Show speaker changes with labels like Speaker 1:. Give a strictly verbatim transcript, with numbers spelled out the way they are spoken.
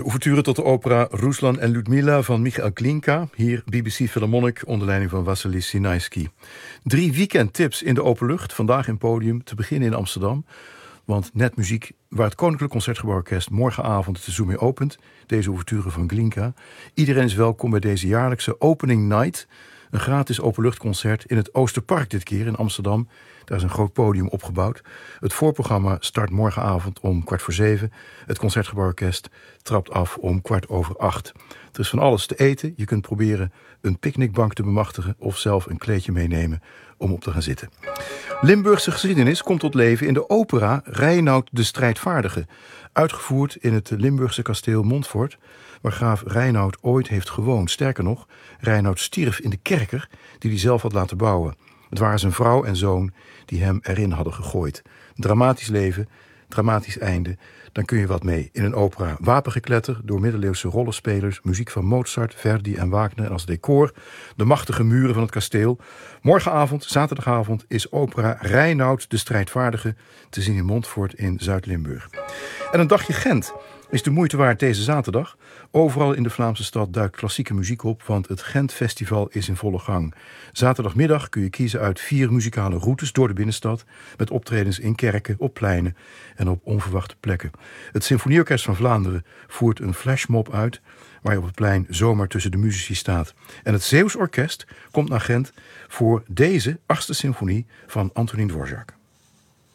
Speaker 1: De ouverture tot de opera Ruslan en Ludmila van Michael Glinka. Hier B B C Philharmonic onder leiding van Wassily Sinaisky. Drie weekendtips in de openlucht. Vandaag in Podium, te beginnen in Amsterdam. Want Netmuziek, waar het Koninklijk Concertgebouworkest morgenavond de Zoom mee opent. Deze ouverture van Glinka. Iedereen is welkom bij deze jaarlijkse Opening Night. Een gratis openluchtconcert in het Oosterpark dit keer in Amsterdam. Daar is een groot podium opgebouwd. Het voorprogramma start morgenavond om kwart voor zeven. Het Concertgebouworkest trapt af om kwart over acht. Er is van alles te eten. Je kunt proberen een picknickbank te bemachtigen of zelf een kleedje meenemen om op te gaan zitten. Limburgse geschiedenis komt tot leven in de opera Reinoud de Strijdvaardige. Uitgevoerd in het Limburgse kasteel Montfort, waar graaf Reinoud ooit heeft gewoond. Sterker nog, Reinoud stierf in de kerker die hij zelf had laten bouwen. Het waren zijn vrouw en zoon die hem erin hadden gegooid. Dramatisch leven, dramatisch einde. Dan kun je wat mee in een opera. Wapengekletter door middeleeuwse rollenspelers, muziek van Mozart, Verdi en Wagner en als decor de machtige muren van het kasteel. Morgenavond, zaterdagavond, is opera Reinoud de Strijdvaardige te zien in Montfort in Zuid-Limburg. En een dagje Gent is de moeite waard deze zaterdag. Overal in de Vlaamse stad duikt klassieke muziek op, want het Gent Festival is in volle gang. Zaterdagmiddag kun je kiezen uit vier muzikale routes door de binnenstad, met optredens in kerken, op pleinen en op onverwachte plekken. Het Symfonieorkest van Vlaanderen voert een flashmob uit, waar je op het plein zomaar tussen de muzici staat. En het Zeeuws Orkest komt naar Gent voor deze achtste symfonie van Antonín Dvořák.